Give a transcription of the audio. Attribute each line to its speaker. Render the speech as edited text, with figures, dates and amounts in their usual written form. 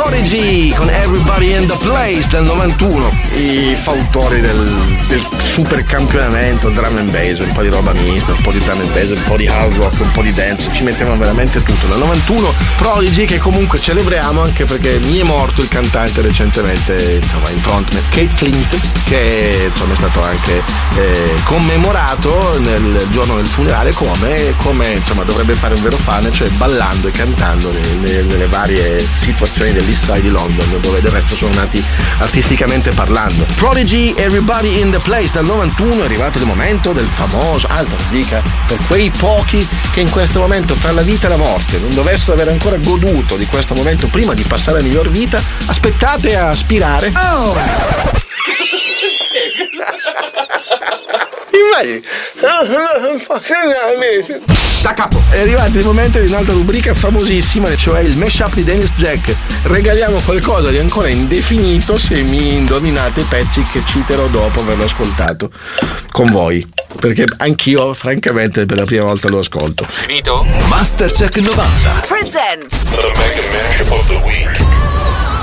Speaker 1: Prodigy con Everybody in the Place del 91, i fautori del super campionamento drum and bass, un po' di roba mista, un po' di drum and bass, un po' di hard rock, un po' di dance, ci mettevano veramente tutto. Nel 91 Prodigy, che comunque celebriamo anche perché mi è morto il cantante recentemente, insomma, in frontman Kate Flint, che insomma è stato anche commemorato nel giorno del funerale come insomma dovrebbe fare un vero fan, cioè ballando e cantando nelle varie situazioni dell'East Side di London, dove del resto sono nati artisticamente parlando. Prodigy, Everybody in the Place dal 91, è arrivato il momento del famoso, altra dica, per quei pochi che in questo momento fra la vita e la morte non dovessero aver ancora goduto di questo momento prima di passare a miglior vita, aspettate a aspirare. Da capo. È arrivato il momento di un'altra rubrica famosissima, cioè il mashup di Dennis Jack. Regaliamo qualcosa di ancora indefinito se mi indovinate i pezzi che citerò dopo averlo ascoltato con voi, perché anch'io francamente per la prima volta lo ascolto.
Speaker 2: Finito?
Speaker 3: Mastercheck 90
Speaker 4: presents
Speaker 2: The Mega Mashup of the Week.